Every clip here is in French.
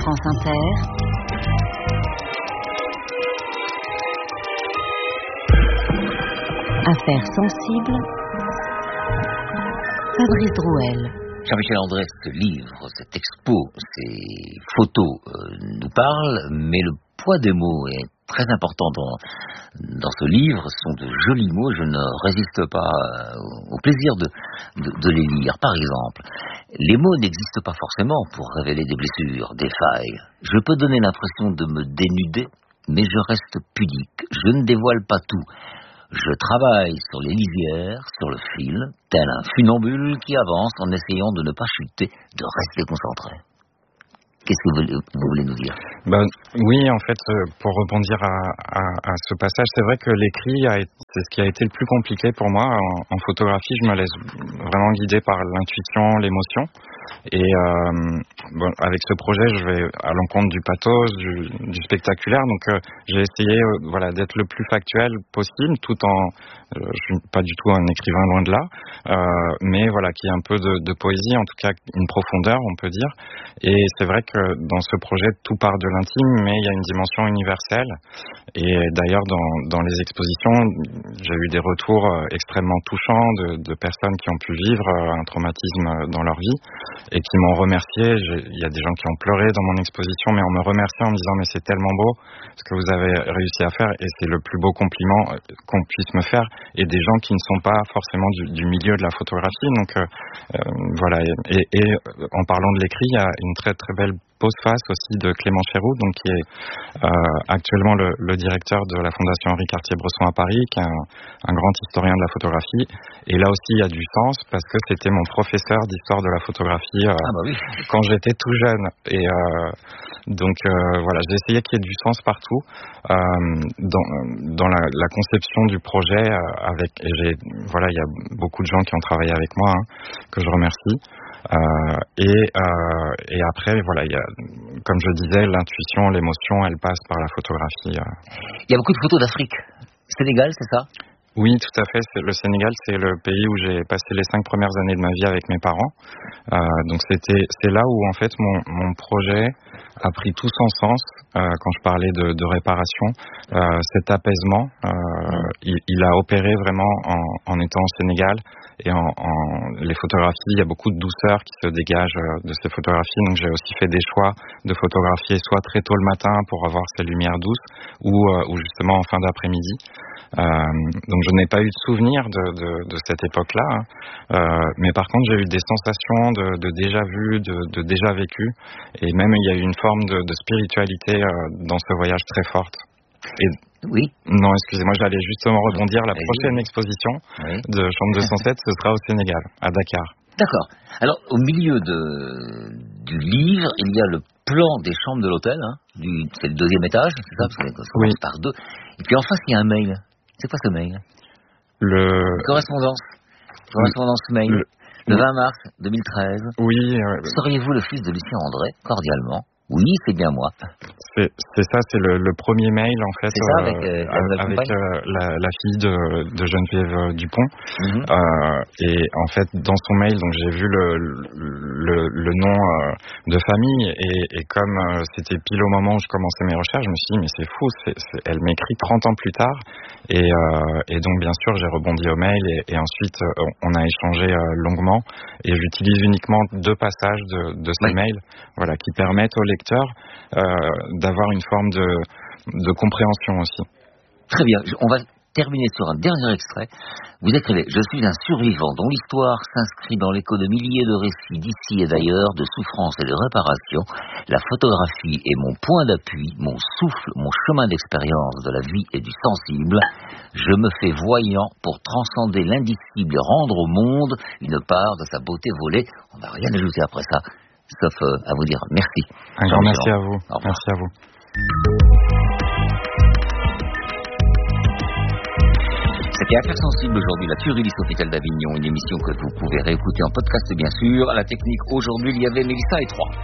France Inter. Affaires sensibles. Fabrice Drouel. Jean-Michel André, ce livre, cette expo, ces photos nous parlent, mais le poids des mots est très important dans ce livre. Ce sont de jolis mots, je ne résiste pas au plaisir de les lire. Par exemple, les mots n'existent pas forcément pour révéler des blessures, des failles. Je peux donner l'impression de me dénuder, mais je reste pudique. Je ne dévoile pas tout. Je travaille sur les lisières, sur le fil, tel un funambule qui avance en essayant de ne pas chuter, de rester concentré. Qu'est-ce que vous voulez nous dire ? Oui, en fait, pour rebondir à ce passage, c'est vrai que l'écrit, c'est ce qui a été le plus compliqué pour moi. En photographie, je me laisse vraiment guider par l'intuition, l'émotion. Et avec ce projet, je vais à l'encontre du pathos, du spectaculaire. Donc, j'ai essayé d'être le plus factuel possible, tout en... je suis pas du tout un écrivain, loin de là. Mais voilà, qui a un peu de poésie, en tout cas une profondeur, on peut dire. Et c'est vrai que dans ce projet, tout part de l'intime, mais il y a une dimension universelle. Et d'ailleurs, dans les expositions, j'ai eu des retours extrêmement touchants de personnes qui ont pu vivre un traumatisme dans leur vie et qui m'ont remercié. Il y a des gens qui ont pleuré dans mon exposition, mais on me remerciait en me disant « mais c'est tellement beau ce que vous avez réussi à faire et c'est le plus beau compliment qu'on puisse me faire ». Et des gens qui ne sont pas forcément du milieu de la photographie. Donc voilà. Et en parlant de l'écrit, il y a une très très belle postface aussi de Clément Chéroux, donc qui est actuellement le directeur de la Fondation Henri Cartier-Bresson à Paris, qui est un grand historien de la photographie. Et là aussi, il y a du sens parce que c'était mon professeur d'histoire de la photographie quand j'étais tout jeune. Et donc voilà, j'ai essayé qu'il y ait du sens partout dans la conception du projet. Il y a beaucoup de gens qui ont travaillé avec moi, que je remercie. Et après, voilà, il y a, comme je disais, l'intuition, l'émotion, elle passe par la photographie. Il y a beaucoup de photos d'Afrique. Sénégal, c'est ça ? Oui, tout à fait. Le Sénégal, c'est le pays où j'ai passé les 5 premières années de ma vie avec mes parents. Donc c'est là où en fait mon projet a pris tout son sens quand je parlais de réparation. Cet apaisement, il a opéré vraiment en étant au Sénégal. Et les photographies, il y a beaucoup de douceur qui se dégage de ces photographies. Donc j'ai aussi fait des choix de photographier soit très tôt le matin pour avoir ces lumières douces ou justement en fin d'après-midi. Donc je n'ai pas eu de souvenir de cette époque-là. Mais par contre, j'ai eu des sensations de déjà vu, de déjà vécu. Et même il y a eu une forme de spiritualité dans ce voyage très forte. Oui. Non, excusez-moi, j'allais justement rebondir. La prochaine exposition de Chambre 207, ce sera au Sénégal, à Dakar. D'accord. Alors, au milieu du livre, il y a le plan des chambres de l'hôtel. C'est le 2e étage, c'est ça ? Parce que ça commence par 2. Et puis en face, il y a un mail. C'est quoi ce mail ? Correspondance mail. Le 20 mars 2013. Oui. Seriez-vous le fils de Lucien André ? Cordialement. Oui, c'est bien moi. C'est ça, c'est le premier mail en fait. C'est ça, avec la fille de Geneviève Dupont. Et en fait, dans son mail, donc j'ai vu le nom de famille et comme c'était pile au moment où je commençais mes recherches, je me suis dit mais c'est fou, elle m'écrit 30 ans plus tard. Et donc bien sûr, j'ai rebondi au mail et ensuite on a échangé longuement. Et j'utilise uniquement 2 passages de ces mails, voilà, qui permettent au lecteur d'avoir une forme de compréhension aussi. Très bien, on va terminer sur un dernier extrait. Vous écrivez « Je suis un survivant dont l'histoire s'inscrit dans l'écho de milliers de récits d'ici et d'ailleurs, de souffrances et de réparations. La photographie est mon point d'appui, mon souffle, mon chemin d'expérience de la vie et du sensible. Je me fais voyant pour transcender l'indicible et rendre au monde une part de sa beauté volée. » On ne va rien ajouter après ça, sauf à vous dire merci. Un grand merci à vous. Merci à vous. C'était Affaires sensibles aujourd'hui, la tuerie du Sofitel d'Avignon, une émission que vous pouvez réécouter en podcast bien sûr. À la technique aujourd'hui, il y avait Mélissa et 3.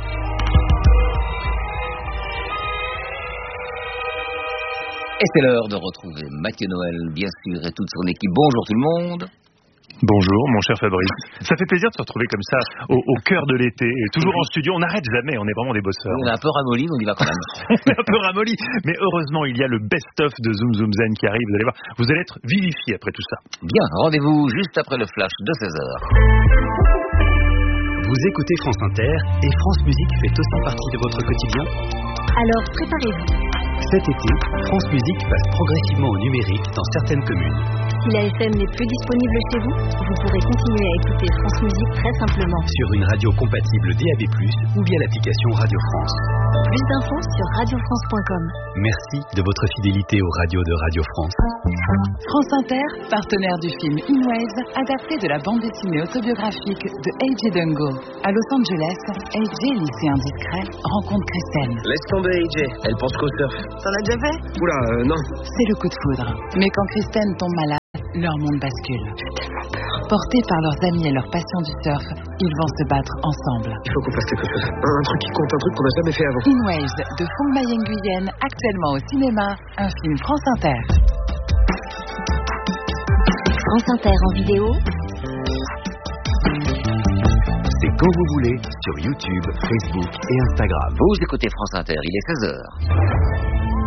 Et c'est l'heure de retrouver Mathieu Noël, bien sûr, et toute son équipe. Bonjour tout le monde. Bonjour, mon cher Fabrice. Ça fait plaisir de se retrouver comme ça, au cœur de l'été. Toujours en studio, on n'arrête jamais, on est vraiment des bosseurs. On est un peu ramolli, mais on y va quand même. On est un peu ramolli, mais heureusement, il y a le best-of de Zoom Zoom Zen qui arrive. Vous allez voir, vous allez être vivifié après tout ça. Bien, rendez-vous juste après le flash de 16h. Vous écoutez France Inter et France Musique fait aussi partie de votre quotidien. Alors préparez-vous. Cet été, France Musique passe progressivement au numérique dans certaines communes. Si la FM n'est plus disponible chez vous, vous pourrez continuer à écouter France Musique très simplement. Sur une radio compatible DAB+, ou via l'application Radio France. Plus d'infos sur radiofrance.com. Merci de votre fidélité aux radios de Radio France. France Inter, partenaire du film In Waves, adapté de la bande dessinée autobiographique de A.J. Dungo. À Los Angeles, A.J., lycéen discret, rencontre Kristen. Laisse tomber, AJ. Elle pense qu'au surf. T'en as déjà fait? Oula, non. C'est le coup de foudre. Mais quand Kristen tombe malade, leur monde bascule. Portés par leurs amis et leur passion du surf, ils vont se battre ensemble. Il faut qu'on fasse quelque chose. Un truc qui compte, un truc qu'on n'a jamais fait avant. In Waves de Fong Mayeng Nguyen, actuellement au cinéma, un film France Inter. France Inter en vidéo. C'est quand vous voulez, sur YouTube, Facebook et Instagram. Vous écoutez France Inter, il est 16h.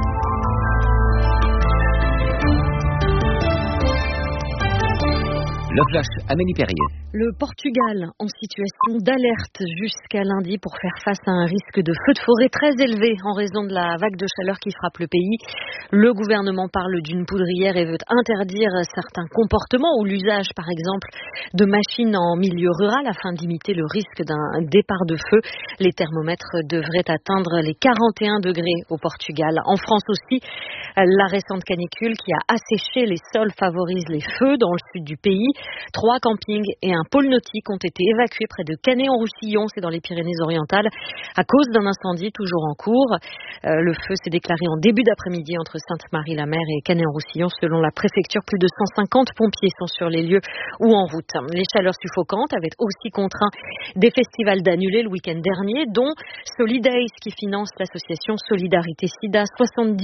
Le flash, Amélie Perrier. Le Portugal en situation d'alerte jusqu'à lundi pour faire face à un risque de feu de forêt très élevé en raison de la vague de chaleur qui frappe le pays. Le gouvernement parle d'une poudrière et veut interdire certains comportements ou l'usage, par exemple, de machines en milieu rural afin d'imiter le risque d'un départ de feu. Les thermomètres devraient atteindre les 41 degrés au Portugal. En France aussi, la récente canicule qui a asséché les sols favorise les feux dans le sud du pays. 3 campings et un pôle nautique ont été évacués près de Canet-en-Roussillon, c'est dans les Pyrénées-Orientales, à cause d'un incendie toujours en cours. Le feu s'est déclaré en début d'après-midi entre Sainte-Marie-la-Mer et Canet-en-Roussillon. Selon la préfecture, plus de 150 pompiers sont sur les lieux ou en route. Les chaleurs suffocantes avaient aussi contraint des festivals d'annuler le week-end dernier, dont Solidays qui finance l'association Solidarité Sida. 70%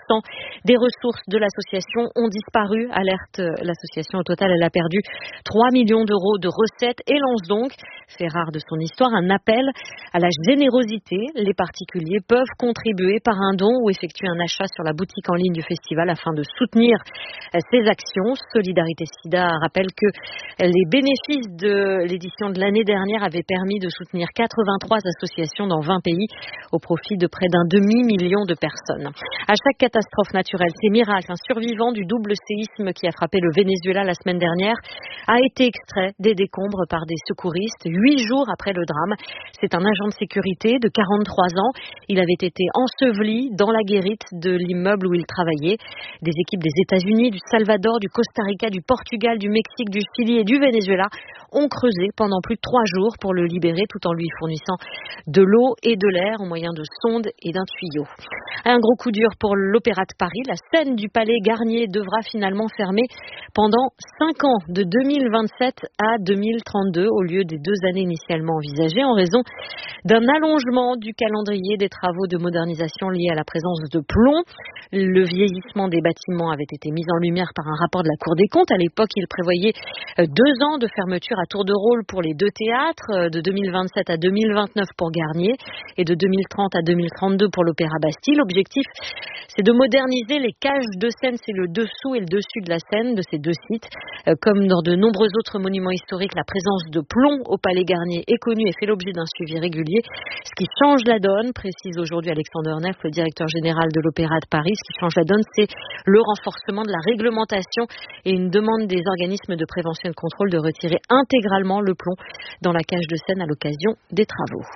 des ressources de l'association ont disparu, alerte l'association. Au total, elle a perdu 3 millions d'euros de recettes et lance donc, fait rare de son histoire, un appel à la générosité. Les particuliers peuvent contribuer par un don ou effectuer un achat sur la boutique en ligne du festival afin de soutenir ces actions. Solidarité Sida rappelle que les bénéfices de l'édition de l'année dernière avaient permis de soutenir 83 associations dans 20 pays au profit de près d'un demi-million de personnes. À chaque catastrophe naturelle, c'est miracle. Un survivant du double séisme qui a frappé le Venezuela la semaine dernière a été extrait des décombres par des secouristes 8 jours après le drame. C'est un agent de sécurité de 43 ans. Il avait été enseveli dans la guérite de l'immeuble où il travaillait. Des équipes des États-Unis, du Salvador, du Costa Rica, du Portugal, du Mexique, du Chili et du Venezuela ont creusé pendant plus de 3 jours pour le libérer tout en lui fournissant de l'eau et de l'air au moyen de sondes et d'un tuyau. Un gros coup dur pour l'Opéra de Paris. La scène du Palais Garnier devra finalement fermer pendant 5 ans, de 2027 à 2032, au lieu des 2 années initialement envisagées, en raison d'un allongement du calendrier des travaux de modernisation liés à la présence de plomb. Le vieillissement des bâtiments avait été mis en lumière par un rapport de la Cour des comptes. À l'époque, il prévoyait 2 ans de fermeture à tour de rôle pour les 2 théâtres, de 2027 à 2029 pour Garnier et de 2030 à 2032 pour l'Opéra Bastille. L'objectif, c'est de moderniser les cages de scène, c'est le dessous et le dessus de la scène de ces 2 sites. Comme dans de nombreux autres monuments historiques, la présence de plomb au Palais Garnier est connue et fait l'objet d'un suivi régulier. Ce qui change la donne, précise aujourd'hui Alexandre Neff, le directeur général de l'Opéra de Paris, ce qui change la donne, c'est le renforcement de la réglementation et une demande des organismes de prévention et de contrôle de retirer intégralement le plomb dans la cage de scène à l'occasion des travaux.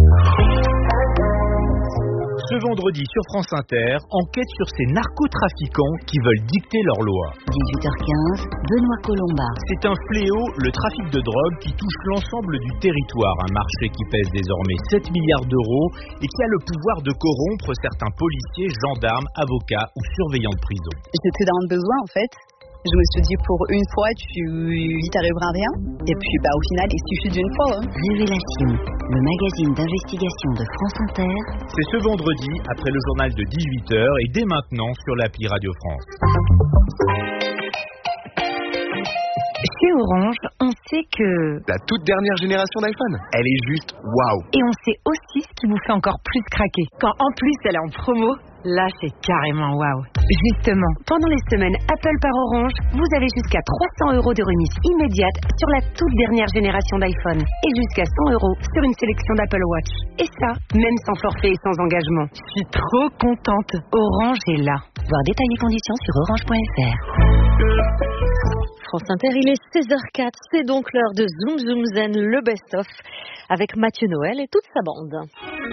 Ce vendredi sur France Inter, enquête sur ces narcotrafiquants qui veulent dicter leurs lois. 18h15, Benoît Colomba. C'est un fléau, le trafic de drogue qui touche l'ensemble du territoire. Un marché qui pèse désormais 7 milliards d'euros et qui a le pouvoir de corrompre certains policiers, gendarmes, avocats ou surveillants de prison. J'étais dans le besoin en fait. Je me suis dit, pour une fois, il t'arrivera rien. Et puis, au final, il suffit d'une fois. Révélation, le magazine d'investigation de France Inter. C'est ce vendredi, après le journal de 18h et dès maintenant sur l'appli Radio France. Chez Orange, on sait que... La toute dernière génération d'iPhone, elle est juste waouh. Et on sait aussi ce qui vous fait encore plus craquer. Quand en plus elle est en promo, là c'est carrément waouh. Justement, pendant les semaines Apple par Orange, vous avez jusqu'à 300 € de remise immédiate sur la toute dernière génération d'iPhone et jusqu'à 100 € sur une sélection d'Apple Watch. Et ça, même sans forfait et sans engagement. Je suis trop contente. Orange est là. Voir détails et conditions sur orange.fr. France Inter, il est 16h04, c'est donc l'heure de Zoom Zoom Zen, le best-of, avec Mathieu Noël et toute sa bande.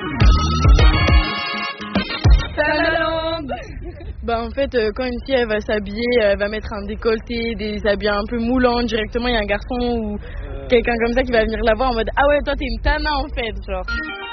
En fait, quand une fille elle va s'habiller, elle va mettre un décolleté, des habits un peu moulants, directement il y a un garçon ou quelqu'un comme ça qui va venir la voir en mode ah ouais toi t'es une tana en fait, genre.